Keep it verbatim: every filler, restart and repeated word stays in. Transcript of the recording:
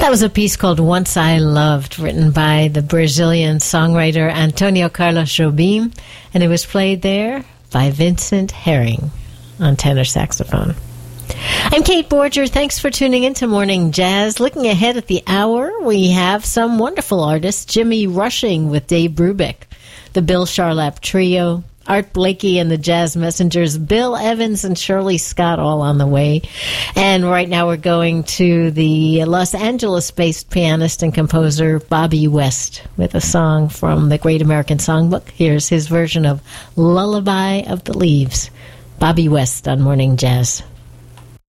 That was a piece called Once I Loved, written by the Brazilian songwriter Antonio Carlos Jobim, and it was played there by Vincent Herring on tenor saxophone. I'm Kate Borger. Thanks for tuning in to Morning Jazz. Looking ahead at the hour, we have some wonderful artists. Jimmy Rushing with Dave Brubeck, the Bill Charlap Trio, Art Blakey and the Jazz Messengers, Bill Evans and Shirley Scott, all on the way. And right now we're going to the Los Angeles-based pianist and composer Bobby West with a song from the Great American Songbook. Here's his version of Lullaby of the Leaves. Bobby West on Morning Jazz.